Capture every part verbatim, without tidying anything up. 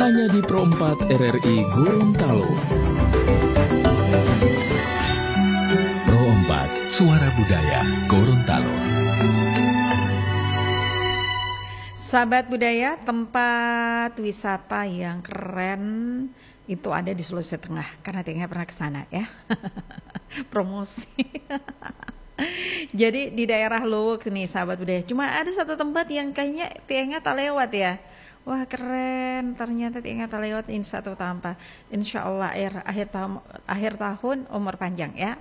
hanya di Pro empat R R I Gorontalo. Pro empat, Suara Budaya Gorontalo. Sahabat budaya, tempat wisata yang keren itu ada di Sulawesi Tengah, karena Tienga pernah ke sana ya. Promosi. Jadi di daerah Luwuk nih sahabat budaya, cuma ada satu tempat yang kayaknya Tienga tak lewat ya. Wah keren, ternyata Tienga tak lewat ini satu tanpa. Insya Allah akhir, akhir, tahun, akhir tahun umur panjang ya.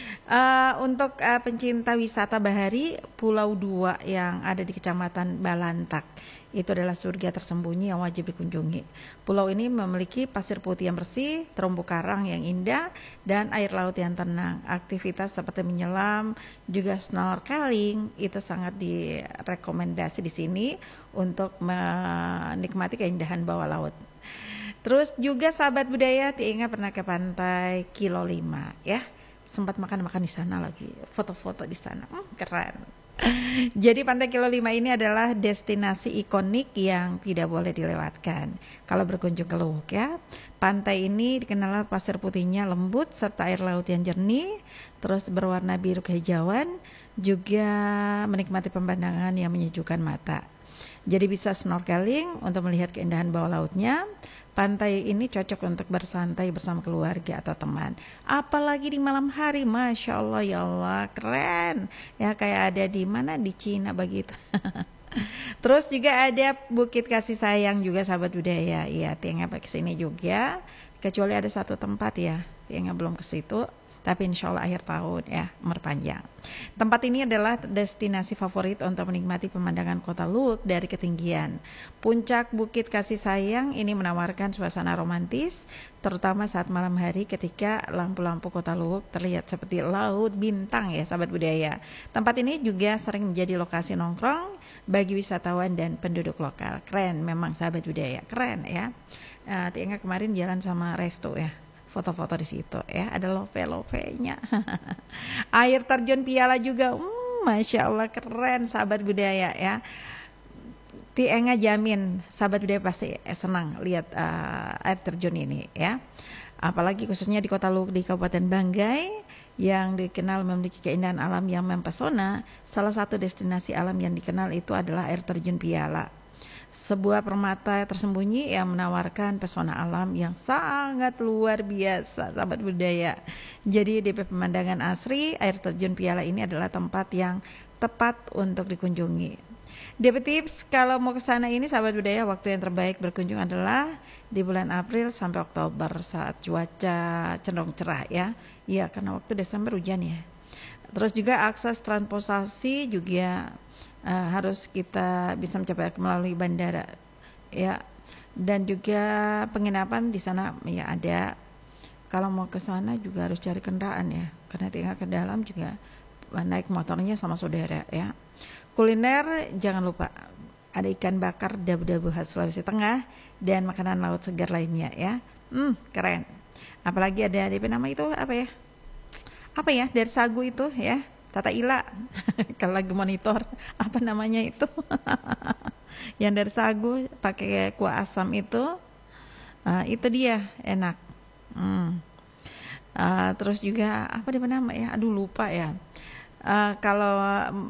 Uh, untuk uh, pencinta wisata bahari, Pulau Dua yang ada di Kecamatan Balantak itu adalah surga tersembunyi yang wajib dikunjungi. Pulau ini memiliki pasir putih yang bersih, terumbu karang yang indah, dan air laut yang tenang. Aktivitas seperti menyelam, juga snorkeling itu sangat direkomendasi di sini untuk menikmati keindahan bawah laut. Terus juga sahabat budaya, Tienga pernah ke pantai Kilo lima ya. Sempat makan-makan di sana lagi, foto-foto di sana, hmm, keren. Jadi pantai Kilo lima ini adalah destinasi ikonik yang tidak boleh dilewatkan kalau berkunjung ke Luwuk ya. Pantai ini dikenal pasir putihnya lembut serta air laut yang jernih, terus berwarna biru kehijauan, juga menikmati pemandangan yang menyejukkan mata. Jadi bisa snorkeling untuk melihat keindahan bawah lautnya. Pantai ini cocok untuk bersantai bersama keluarga atau teman. Apalagi di malam hari, Masya Allah ya Allah, keren. Ya kayak ada di mana, di Cina begitu. Terus juga ada Bukit Kasih Sayang juga sahabat budaya. Iya, Tienga ke sini juga. Kecuali ada satu tempat ya, Tienga belum ke situ. Tapi insya Allah akhir tahun ya, umur panjang. Tempat ini adalah destinasi favorit untuk menikmati pemandangan kota Luwuk dari ketinggian. Puncak Bukit Kasih Sayang ini menawarkan suasana romantis, terutama saat malam hari ketika lampu-lampu kota Luwuk terlihat seperti laut bintang ya sahabat budaya. Tempat ini juga sering menjadi lokasi nongkrong bagi wisatawan dan penduduk lokal. Keren memang sahabat budaya, keren ya. Uh, Tienga kemarin jalan sama Resto ya. Foto-foto di situ ya, ada love-love-nya. Air terjun Piala juga, hmm, Masya Allah keren sahabat budaya ya. Tienga jamin sahabat budaya pasti senang lihat uh, air terjun ini ya. Apalagi khususnya di Kota Luwuk di Kabupaten Banggai yang dikenal memiliki keindahan alam yang mempesona. Salah satu destinasi alam yang dikenal itu adalah air terjun Piala. Sebuah permata tersembunyi yang menawarkan pesona alam yang sangat luar biasa sahabat budaya. Jadi di pemandangan asri, air terjun Piala ini adalah tempat yang tepat untuk dikunjungi. D P tips kalau mau ke sana ini sahabat budaya, waktu yang terbaik berkunjung adalah di bulan April sampai Oktober saat cuaca cenderung cerah ya. Iya, karena waktu Desember hujan ya. Terus juga akses transportasi juga Uh, harus kita bisa mencapai melalui bandara ya, dan juga penginapan di sana ya ada. Kalau mau ke sana juga harus cari kendaraan ya, karena tinggal ke dalam juga naik motornya sama saudara ya. Kuliner jangan lupa ada ikan bakar dabu-dabu khas Sulawesi Tengah dan makanan laut segar lainnya ya. Hmm, keren. Apalagi ada D P nama itu apa ya? Apa ya dari sagu itu ya? Tata Ila. Kalau lagi monitor apa namanya itu? Yang dari sagu pakai kuah asam itu, uh, itu dia enak. Hmm. Uh, terus juga apa dia nama ya? Aduh lupa ya. Uh, kalau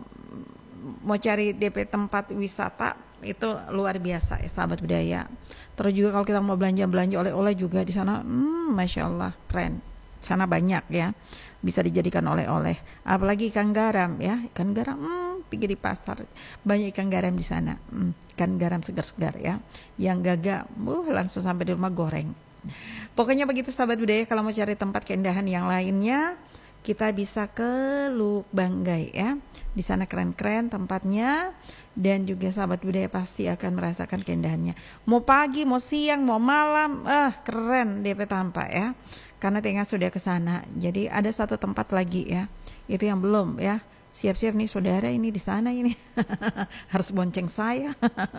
mau cari D P tempat wisata itu luar biasa ya sahabat budaya. Terus juga kalau kita mau belanja-belanja oleh-oleh juga di sana, hmm, Masya Allah keren. Sana banyak ya, bisa dijadikan oleh-oleh. Apalagi ikan garam ya, ikan garam hmm, pergi di pasar banyak ikan garam di sana, hmm, ikan garam segar-segar ya, yang gagah, uh, langsung sampai di rumah goreng. Pokoknya begitu sahabat budaya. Kalau mau cari tempat keindahan yang lainnya, kita bisa ke Luwuk Banggai ya. Di sana keren-keren tempatnya, dan juga sahabat budaya pasti akan merasakan keindahannya. Mau pagi, mau siang, mau malam, ah keren D P tampak ya. Karena Tienga sudah ke sana. Jadi ada satu tempat lagi ya. Itu yang belum ya. Siap-siap nih saudara ini di sana ini. Harus bonceng saya.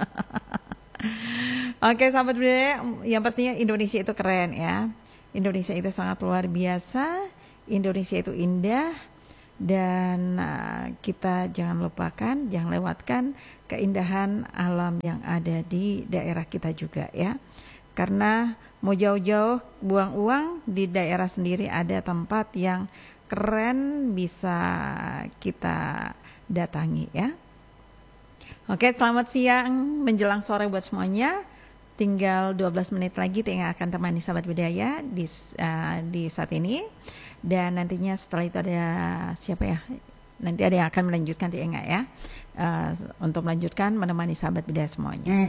Oke sahabat budaya, yang pastinya Indonesia itu keren ya. Indonesia itu sangat luar biasa. Indonesia itu indah. Dan uh, kita jangan lupakan, jangan lewatkan keindahan alam yang ada di daerah kita juga ya. karena mau jauh-jauh buang uang, di daerah sendiri ada tempat yang keren bisa kita datangi ya. Oke, selamat siang menjelang sore buat semuanya. Tinggal dua belas menit lagi Tenga akan temani sahabat budaya di uh, di saat ini, dan nantinya setelah itu ada siapa ya? Nanti ada yang akan melanjutkan Tenga ya, uh, untuk melanjutkan menemani sahabat budaya semuanya.